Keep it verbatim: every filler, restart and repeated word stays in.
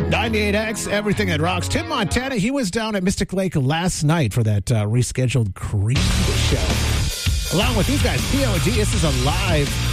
ninety-eight X, everything that rocks. Tim Montana, he was down at Mystic Lake last night for that uh, rescheduled Creed show. Along with these guys, P O D, this is a live